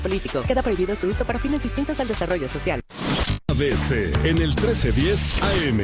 político. Queda prohibido su uso para fines distintos al desarrollo social. ABC en el 1310 AM.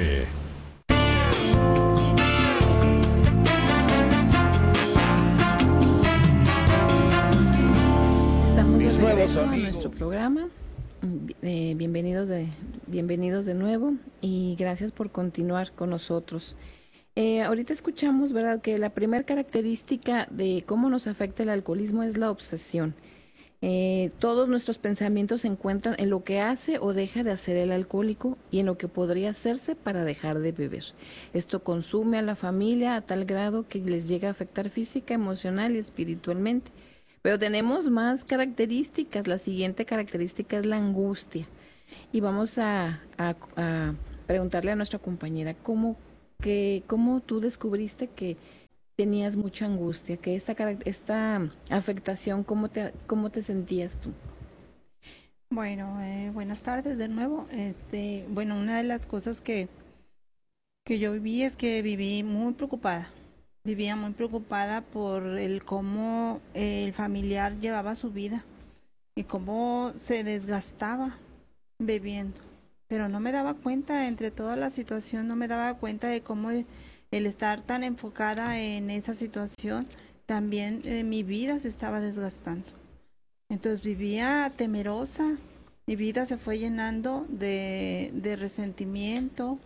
Estamos de regreso a nuestro programa. Bienvenidos de nuevo y gracias por continuar con nosotros. Ahorita escuchamos, ¿verdad?, que la primera característica de cómo nos afecta el alcoholismo es la obsesión. Todos nuestros pensamientos se encuentran en lo que hace o deja de hacer el alcohólico y en lo que podría hacerse para dejar de beber. Esto consume a la familia a tal grado que les llega a afectar física, emocional y espiritualmente. Pero tenemos más características. La siguiente característica es la angustia. Y vamos a preguntarle a nuestra compañera cómo tú descubriste que tenías mucha angustia, que esta afectación, ¿cómo te sentías tú? Bueno, buenas tardes de nuevo. Bueno, una de las cosas que yo viví es que viví muy preocupada. Vivía muy preocupada por el cómo el familiar llevaba su vida y cómo se desgastaba bebiendo. Pero no me daba cuenta, entre toda la situación, no me daba cuenta de cómo el estar tan enfocada en esa situación, también mi vida se estaba desgastando. Entonces vivía temerosa, mi vida se fue llenando de resentimiento,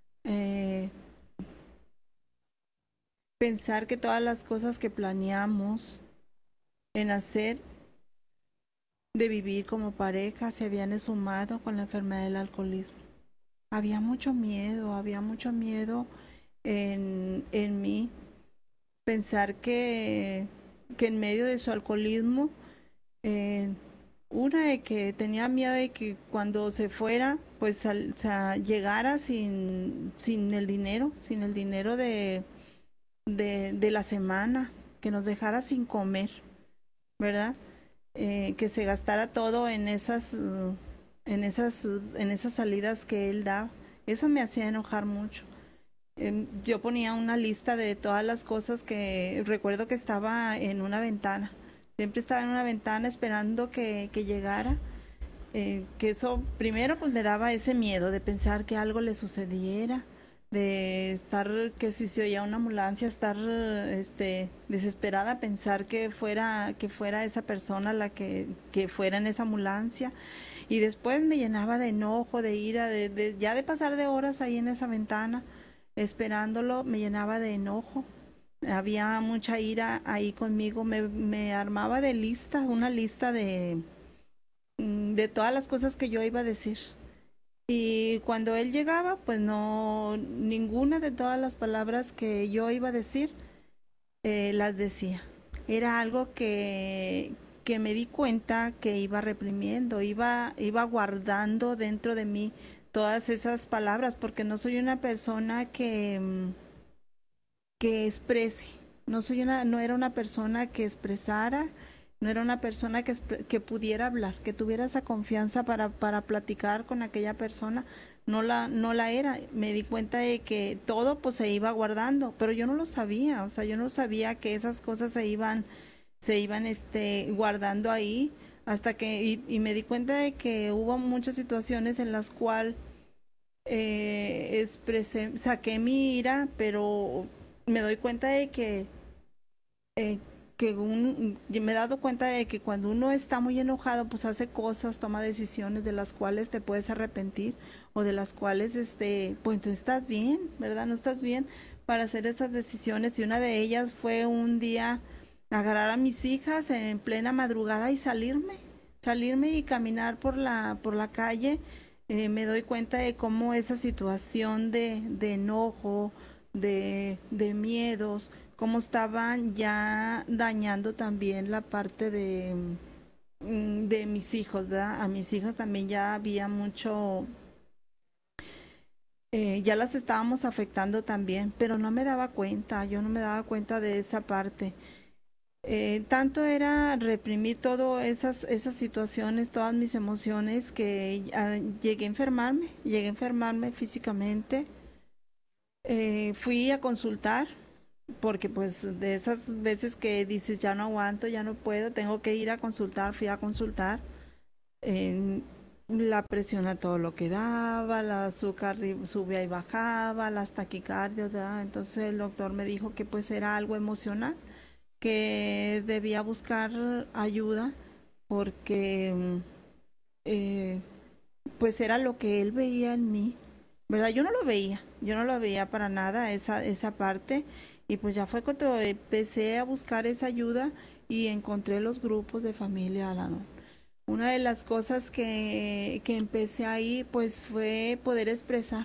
pensar que todas las cosas que planeamos en hacer, de vivir como pareja, se habían esfumado con la enfermedad del alcoholismo. Había mucho miedo en mí, pensar que en medio de su alcoholismo, una de que tenía miedo de que cuando se fuera, pues llegara sin el dinero de la semana, que nos dejara sin comer, ¿verdad? Que se gastara todo en esas salidas que él daba. Eso me hacía enojar mucho. Yo ponía una lista de todas las cosas que recuerdo que estaba en una ventana. Siempre estaba en una ventana esperando que llegara. Que eso primero pues me daba ese miedo de pensar que algo le sucediera, de estar, que si se oía una ambulancia, estar desesperada, pensar que fuera esa persona la que fuera en esa ambulancia. Y después me llenaba de enojo, de ira, ya de pasar de horas ahí en esa ventana esperándolo, me llenaba de enojo. Había mucha ira ahí conmigo, me armaba de una lista de todas las cosas que yo iba a decir. Y cuando él llegaba, pues no, ninguna de todas las palabras que yo iba a decir las decía. Era algo que me di cuenta que iba reprimiendo, iba guardando dentro de mí todas esas palabras, porque no soy una persona que exprese, no era una persona que expresara, no era una persona que pudiera hablar, que tuviera esa confianza para platicar con aquella persona. No la era. Me di cuenta de que todo pues se iba guardando, pero yo no lo sabía. O sea, yo no sabía que esas cosas se iban guardando ahí, hasta que y me di cuenta de que hubo muchas situaciones en las cuales saqué mi ira, pero me doy cuenta de que me he dado cuenta de que cuando uno está muy enojado, pues hace cosas, toma decisiones de las cuales te puedes arrepentir, o de las cuales pues no estás bien, ¿verdad? No estás bien para hacer esas decisiones. Y una de ellas fue un día agarrar a mis hijas en plena madrugada y salirme y caminar por la calle. Me doy cuenta de cómo esa situación de enojo, de miedos, cómo estaban ya dañando también la parte de mis hijos, ¿verdad? A mis hijas también ya había mucho, ya las estábamos afectando también, pero no me daba cuenta, yo no me daba cuenta de esa parte. Tanto era reprimir todas esas situaciones, todas mis emociones, que llegué a enfermarme físicamente. Fui a consultar porque pues de esas veces que dices ya no aguanto, ya no puedo, tengo que ir a consultar, fui a consultar, la presión a todo lo que daba, el azúcar subía y bajaba, las taquicardias, ¿verdad? Entonces el doctor me dijo que pues era algo emocional, que debía buscar ayuda porque pues era lo que él veía en mí, ¿verdad? Yo no lo veía para nada esa parte, y pues ya fue cuando empecé a buscar esa ayuda y encontré los grupos de familia Al-Anon. Una de las cosas que empecé ahí pues fue poder expresar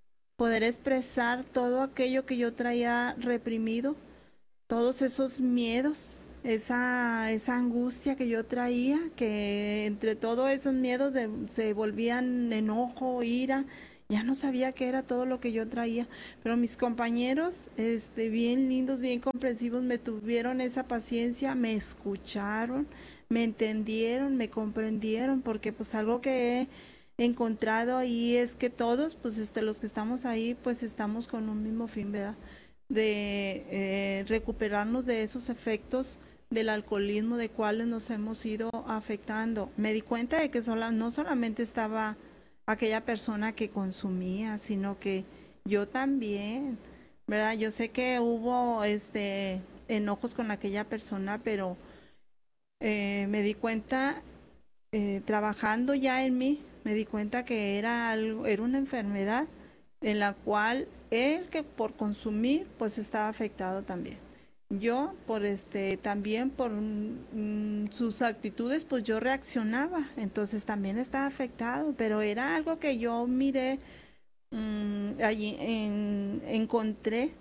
todo aquello que yo traía reprimido, todos esos miedos, esa angustia que yo traía, que entre todos esos miedos se volvían enojo, ira. Ya no sabía qué era todo lo que yo traía, pero mis compañeros, bien lindos, bien comprensivos, me tuvieron esa paciencia, me escucharon, me entendieron, me comprendieron, porque pues algo que he encontrado ahí es que todos, pues los que estamos ahí, pues estamos con un mismo fin, ¿verdad? De recuperarnos de esos efectos del alcoholismo de cuales nos hemos ido afectando. Me di cuenta de que no solamente estaba aquella persona que consumía, sino que yo también, ¿verdad? Yo sé que hubo enojos con aquella persona, pero me di cuenta, trabajando ya en mí, me di cuenta que era una enfermedad en la cual él, que por consumir, pues estaba afectado también. Yo también por sus actitudes, pues yo reaccionaba, entonces también estaba afectado, pero era algo que yo miré, allí encontré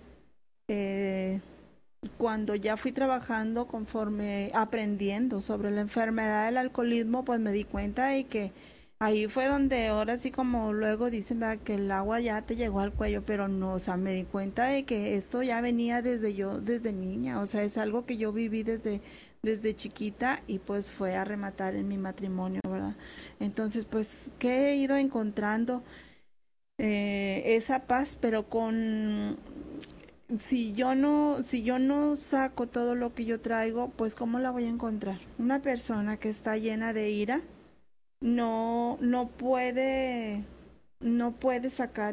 cuando ya fui trabajando, conforme aprendiendo sobre la enfermedad del alcoholismo, pues me di cuenta de que ahí fue donde ahora sí, como luego dicen, ¿verdad?, que el agua ya te llegó al cuello, pero no, o sea, me di cuenta de que esto ya venía desde niña, o sea, es algo que yo viví desde chiquita, y pues fue a rematar en mi matrimonio, ¿verdad? Entonces, pues, ¿qué he ido encontrando? Esa paz, pero si yo no saco todo lo que yo traigo, pues ¿cómo la voy a encontrar? Una persona que está llena de ira no puede sacar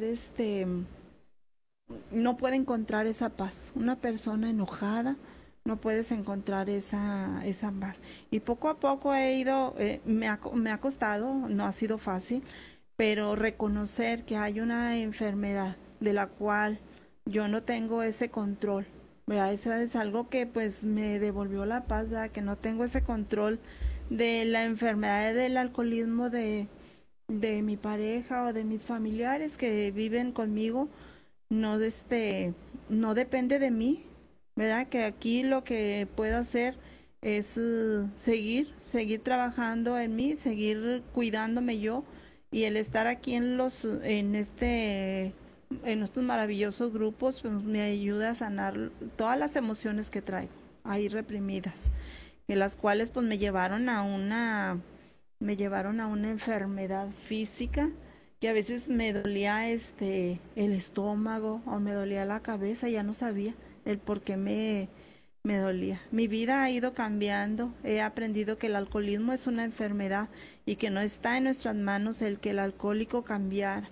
no puede encontrar esa paz. Una persona enojada no puedes encontrar esa paz. Y poco a poco he ido, me ha costado, no ha sido fácil, pero reconocer que hay una enfermedad de la cual yo no tengo ese control, ¿verdad? Eso es algo que pues me devolvió la paz, ¿verdad? Que no tengo ese control de la enfermedad del alcoholismo de mi pareja o de mis familiares que viven conmigo. No no depende de mí, ¿verdad? Que aquí lo que puedo hacer es seguir trabajando en mí, seguir cuidándome yo, y el estar aquí en estos maravillosos grupos pues, me ayuda a sanar todas las emociones que traigo ahí reprimidas, en las cuales pues me llevaron a una enfermedad física, que a veces me dolía el estómago o me dolía la cabeza, ya no sabía el por qué me dolía. Mi vida ha ido cambiando, he aprendido que el alcoholismo es una enfermedad y que no está en nuestras manos el que el alcohólico cambiara,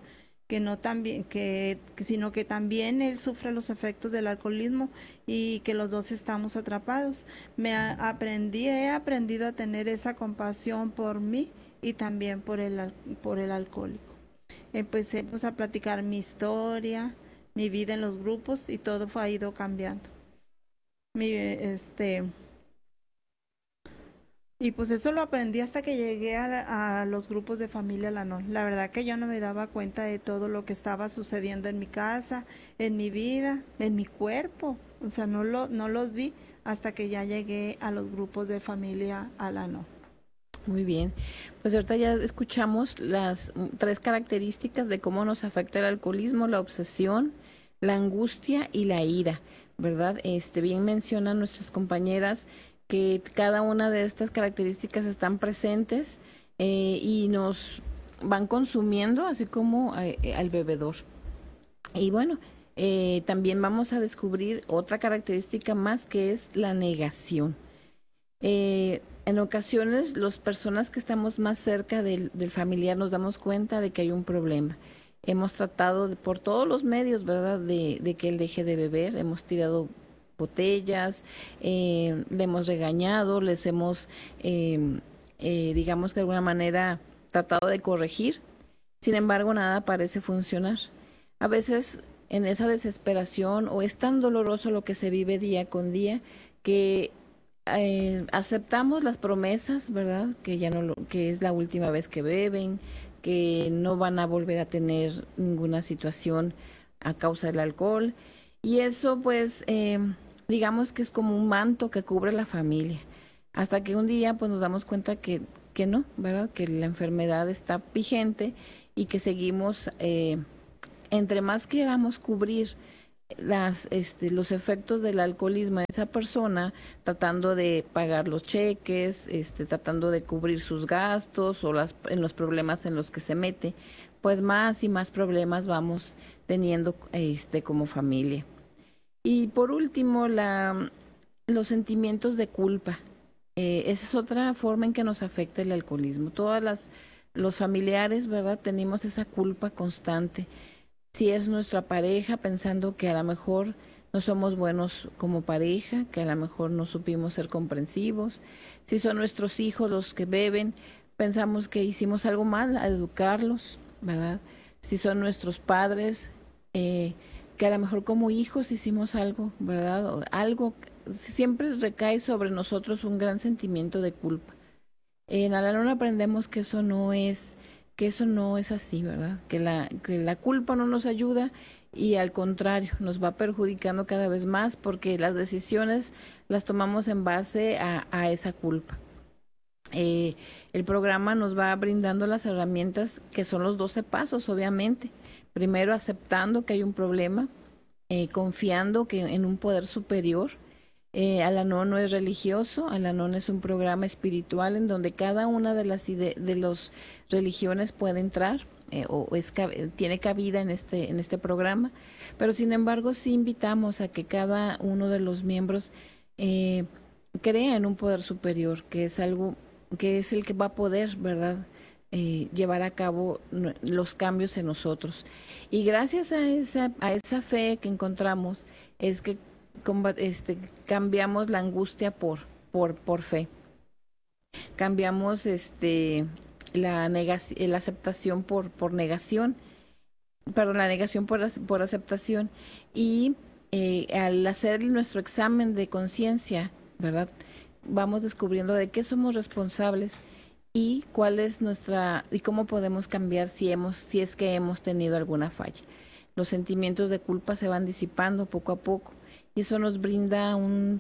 sino que también él sufre los efectos del alcoholismo y que los dos estamos atrapados. He aprendido a tener esa compasión por mí y también por el alcohólico. Empecé pues, a platicar mi historia, mi vida en los grupos, y todo ha ido cambiando. Y pues eso lo aprendí hasta que llegué a los grupos de familia Al-Anon. La verdad que yo no me daba cuenta de todo lo que estaba sucediendo en mi casa, en mi vida, en mi cuerpo. O sea, no los vi hasta que ya llegué a los grupos de familia Al-Anon. Muy bien, pues ahorita ya escuchamos las 3 características de cómo nos afecta el alcoholismo: la obsesión, la angustia y la ira, ¿verdad? Bien mencionan nuestras compañeras que cada una de estas características están presentes y nos van consumiendo, así como al bebedor. Y bueno, También vamos a descubrir otra característica más, que es la negación. En ocasiones, las personas que estamos más cerca del familiar nos damos cuenta de que hay un problema. Hemos tratado por todos los medios, ¿verdad?, de que él deje de beber. Hemos tirado botellas, le hemos regañado, les hemos, digamos que de alguna manera, tratado de corregir. Sin embargo, nada parece funcionar. A veces, en esa desesperación, o es tan doloroso lo que se vive día con día, que aceptamos las promesas, ¿verdad?, que ya no que es la última vez que beben, que no van a volver a tener ninguna situación a causa del alcohol. Y eso, pues, digamos que es como un manto que cubre la familia. Hasta que un día, pues, nos damos cuenta que no, ¿verdad?, que la enfermedad está vigente y que seguimos, entre más queramos cubrir los efectos del alcoholismo de esa persona, tratando de pagar los cheques, tratando de cubrir sus gastos o en los problemas en los que se mete, pues más y más problemas vamos teniendo como familia. Y por último, los sentimientos de culpa. Esa es otra forma en que nos afecta el alcoholismo. Los familiares, ¿verdad?, tenemos esa culpa constante. Si es nuestra pareja, pensando que a lo mejor no somos buenos como pareja, que a lo mejor no supimos ser comprensivos. Si son nuestros hijos los que beben, pensamos que hicimos algo mal al educarlos, ¿verdad? Si son nuestros padres, que a lo mejor como hijos hicimos algo, ¿verdad? O algo, siempre recae sobre nosotros un gran sentimiento de culpa. En Al-Anon aprendemos que eso no es así, ¿verdad? Que la culpa no nos ayuda, y al contrario, nos va perjudicando cada vez más, porque las decisiones las tomamos en base a esa culpa. El programa nos va brindando las herramientas, que son los 12 pasos, obviamente. Primero, aceptando que hay un problema, confiando en un poder superior. Al-Anon no es religioso, Al-Anon es un programa espiritual en donde cada una de las religiones puede entrar, tiene cabida en este programa, pero sin embargo sí invitamos a que cada uno de los miembros crea en un poder superior, que es algo que es el que va a poder, ¿verdad?, llevar a cabo los cambios en nosotros. Y gracias a esa fe que encontramos, es que cambiamos la angustia por fe. Cambiamos la aceptación por negación, perdón, la negación por aceptación. Y al hacer nuestro examen de conciencia, ¿verdad?, vamos descubriendo de qué somos responsables y cuál es y cómo podemos cambiar si es que hemos tenido alguna falla. Los sentimientos de culpa se van disipando poco a poco, y eso nos brinda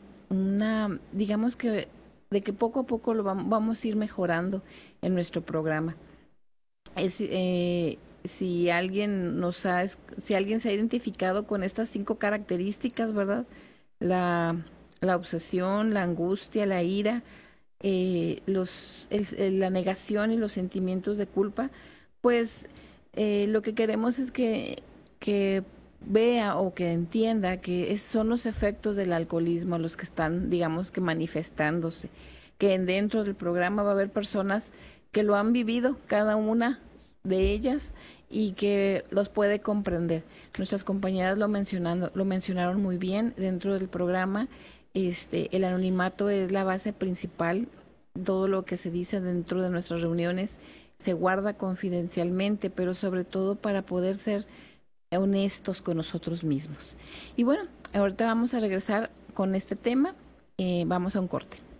digamos que de que poco a poco lo vamos a ir mejorando en nuestro programa. Si alguien se ha identificado con estas 5 características, ¿verdad?, la obsesión, la angustia, la ira, la negación y los sentimientos de culpa, pues lo que queremos es que vea o que entienda que son los efectos del alcoholismo los que están, digamos, que manifestándose, que dentro del programa va a haber personas que lo han vivido, cada una de ellas, y que los puede comprender. Nuestras compañeras lo mencionaron muy bien dentro del programa. El anonimato es la base principal. Todo lo que se dice dentro de nuestras reuniones se guarda confidencialmente, pero sobre todo para poder ser honestos con nosotros mismos. Y bueno, ahorita vamos a regresar con este tema. Vamos a un corte.